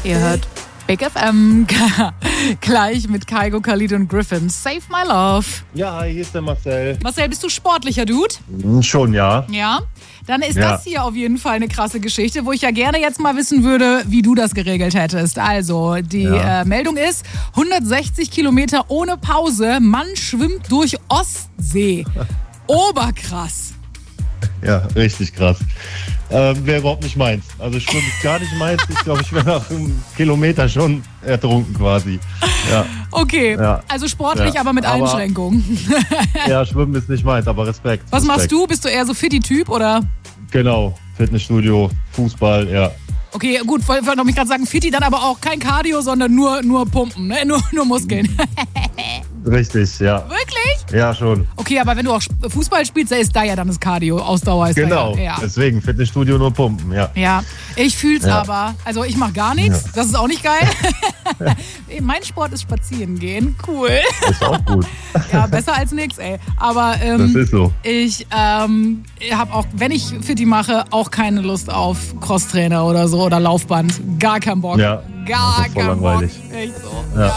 Ihr hört Big FM. Gleich mit Kygo, Khalid und Griffin. Save my love. Ja, hier ist der Marcel. Marcel, bist du sportlicher Dude? Schon, ja. Ja? Dann ist das hier auf jeden Fall eine krasse Geschichte, wo ich ja gerne jetzt mal wissen würde, wie du das geregelt hättest. Also, die Meldung ist, 160 Kilometer ohne Pause, Mann schwimmt durch Ostsee. Oberkrass. Ja, richtig krass. Wäre überhaupt nicht meins. Also Schwimmen ist gar nicht meins. Ich glaube, ich wäre nach einem Kilometer schon ertrunken quasi. Ja. Okay, also sportlich, aber mit Einschränkungen. Ja, Schwimmen ist nicht meins, aber Respekt. Was machst du? Bist du eher so Fitti-Typ oder? Genau, Fitnessstudio, Fußball, ja. Okay, gut, wollte noch mich gerade sagen, Fitti, dann aber auch kein Cardio, sondern nur Pumpen, ne? Nur Muskeln. Richtig, ja. Wirklich? Ja, schon. Okay, aber wenn du auch Fußball spielst, da ist da ja dann das Cardio, Ausdauer ist genau, da ja. Deswegen Fitnessstudio nur Pumpen, ja. Ja, ich fühl's aber. Also ich mache gar nichts, das ist auch nicht geil. Mein Sport ist spazieren gehen, cool. Ist auch gut. Ja, besser als nix, ey. Aber das ist so. ich habe auch, wenn ich Fitti mache, auch keine Lust auf Crosstrainer oder so oder Laufband. Gar keinen Bock. Ja, Gar das ist voll keinen langweilig. Bock. Echt so. Ja. Ja.